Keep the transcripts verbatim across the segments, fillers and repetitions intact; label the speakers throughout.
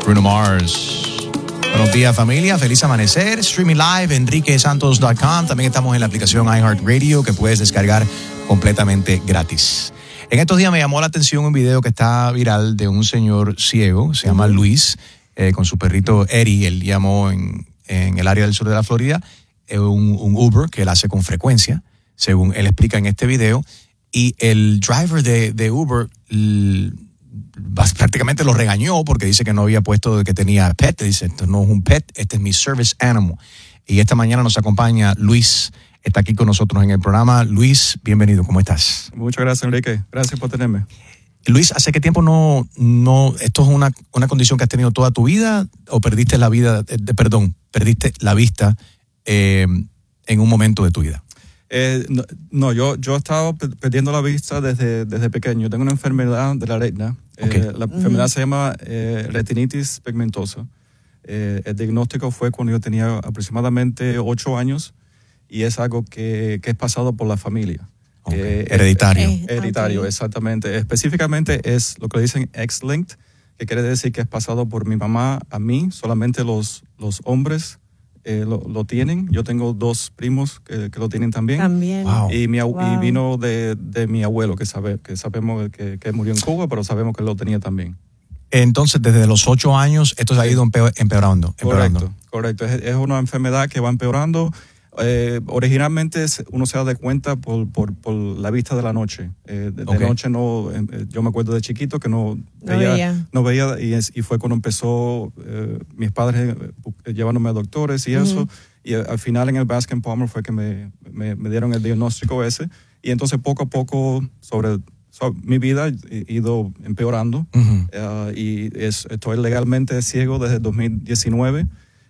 Speaker 1: Bruno Mars. Buenos días, familia. Feliz amanecer. Streaming live, enrique santos punto com. También estamos en la aplicación iHeartRadio que puedes descargar completamente gratis. En estos días me llamó la atención un video que está viral de un señor ciego, se llama uh-huh. Luis, eh, con su perrito Eddie. Él llamó en, en el área del sur de la Florida, eh, un, un Uber que él hace con frecuencia, según él explica en este video. Y el driver de, de Uber l, prácticamente lo regañó porque dice que no había puesto que tenía pet. Dice, esto no es un pet, este es mi service animal. Y esta mañana nos acompaña Luis, está aquí con nosotros en el programa. Luis, bienvenido, ¿cómo estás?
Speaker 2: Muchas gracias, Enrique. Gracias por tenerme.
Speaker 1: Luis, ¿hace qué tiempo no, no esto es una, una condición que has tenido toda tu vida o perdiste la vida, de, perdón, perdiste la vista eh, en un momento de tu vida?
Speaker 2: Eh, no, no, yo yo he estado perdiendo la vista desde, desde pequeño. Tengo una enfermedad de la retina. Okay. Eh, la mm. enfermedad se llama eh, retinitis pigmentosa. Eh, el diagnóstico fue cuando yo tenía aproximadamente ocho años y es algo que, que es pasado por la familia.
Speaker 1: Okay. Eh, hereditario.
Speaker 2: Eh, hereditario, okay. Exactamente. Específicamente es lo que le dicen X-linked, que quiere decir que es pasado por mi mamá a mí. Solamente los, los hombres Eh, lo, lo tienen. Yo tengo dos primos que, que lo tienen también.
Speaker 3: También.
Speaker 1: Wow.
Speaker 2: Y, mi,
Speaker 3: wow.
Speaker 2: y vino de, de mi abuelo, que, sabe, que sabemos que, que murió en Cuba, pero sabemos que lo tenía también.
Speaker 1: Entonces, desde los ocho años, esto se ha ido empeorando. empeorando.
Speaker 2: Correcto, correcto. Es, es una enfermedad que va empeorando. Eh, originalmente uno se da cuenta por, por, por la vista de la noche. Eh, de, okay. de noche no, eh, yo me acuerdo de chiquito que no,
Speaker 3: no
Speaker 2: veía,
Speaker 3: veía,
Speaker 2: no veía y, es, y fue cuando empezó eh, mis padres eh, llevándome a doctores y uh-huh. eso. Y al final en el Baskin Palmer fue que me, me, me dieron el diagnóstico ese. Y entonces poco a poco sobre, sobre mi vida he ido empeorando.
Speaker 1: Uh-huh.
Speaker 2: Uh, y es, estoy legalmente ciego desde dos mil diecinueve.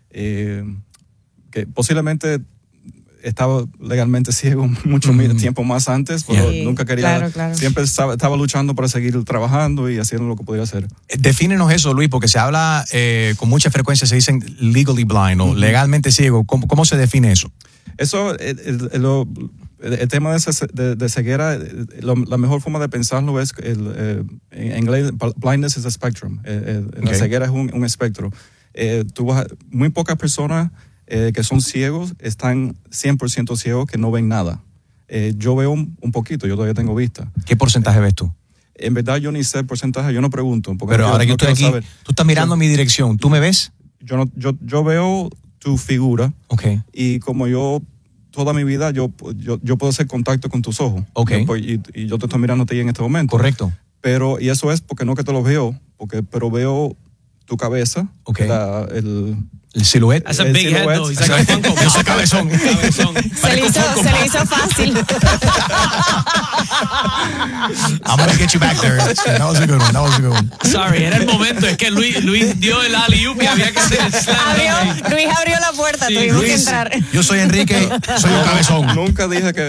Speaker 2: Eh, que posiblemente estaba legalmente ciego mucho mm. tiempo más antes, pero sí, nunca quería,
Speaker 3: claro, claro.
Speaker 2: siempre estaba, estaba luchando para seguir trabajando y haciendo lo que podía hacer.
Speaker 1: Defínenos eso, Luis, porque se habla eh, con mucha frecuencia, se dicen legally blind o mm-hmm. legalmente ciego. ¿Cómo, cómo se define eso?
Speaker 2: Eso, el, el, lo, el tema de, ese, de, de ceguera, lo, la mejor forma de pensarlo es, el, eh, en inglés, blindness is a spectrum. Eh, eh, okay. La ceguera es un, un espectro. Eh, tú vas, muy pocas personas Eh, que son ciegos, están cien por ciento ciegos, que no ven nada. Eh, yo veo un, un poquito, yo todavía tengo vista.
Speaker 1: ¿Qué porcentaje ves tú?
Speaker 2: En verdad yo ni sé el porcentaje, yo no pregunto.
Speaker 1: Pero ahora yo,
Speaker 2: yo
Speaker 1: estoy aquí, saber. Tú estás mirando yo, mi dirección, ¿tú me ves?
Speaker 2: Yo, no, yo, yo veo tu figura.
Speaker 1: Okay.
Speaker 2: Y como yo, toda mi vida, yo, yo, yo puedo hacer contacto con tus ojos.
Speaker 1: Okay.
Speaker 2: Yo, y, y yo te estoy mirando a ti en este momento.
Speaker 1: Correcto.
Speaker 2: Pero, y eso es porque no que te lo veo, porque, pero veo tu cabeza.
Speaker 1: Okay.
Speaker 2: La, el...
Speaker 1: El silhouette.
Speaker 4: That's a big head, though. He's like a Funko Pop.
Speaker 1: Yo soy cabezón.
Speaker 4: cabezón.
Speaker 3: Se, le hizo, se le hizo fácil.
Speaker 1: I'm gonna get you back there. That was a good one. That was a good one.
Speaker 4: Sorry, era el momento. Es que Luis, Luis dio el alley-oop y había que hacer el slam.
Speaker 3: Abrió, Luis abrió la puerta,
Speaker 4: Sí,
Speaker 3: tuvimos
Speaker 1: Luis,
Speaker 3: que entrar.
Speaker 1: Yo soy Enrique, soy un cabezón.
Speaker 2: Nunca dije que